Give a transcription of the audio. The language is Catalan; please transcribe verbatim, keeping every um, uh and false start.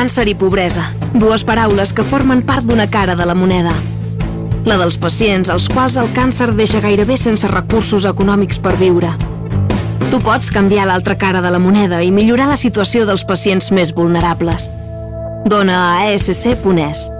Càncer i pobresa, dues paraules que formen part d'una cara de la moneda. La dels pacients als quals el càncer deixa gairebé sense recursos econòmics per viure. Tu pots canviar l'altra cara de la moneda i millorar la situació dels pacients més vulnerables. Dona a a esse ce punt es.